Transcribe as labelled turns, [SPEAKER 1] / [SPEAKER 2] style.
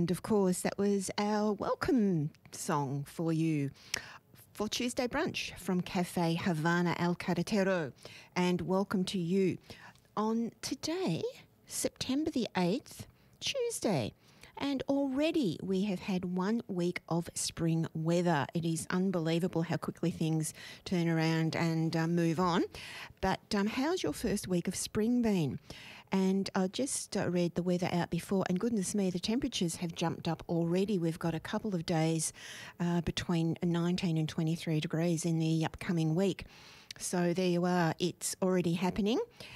[SPEAKER 1] And of course, that was our welcome song for you for Tuesday Brunch from Cafe Havana El Carretero. And welcome to you on today, September the 8th, Tuesday. And already we have had 1 week of spring weather. It is unbelievable how quickly things turn around and move on. But how's your first week of spring been? And I just read the weather out before, and goodness me, the temperatures have jumped up already. We've got a couple of days between 19 and 23 degrees in the upcoming week. So there you are, it's already happening.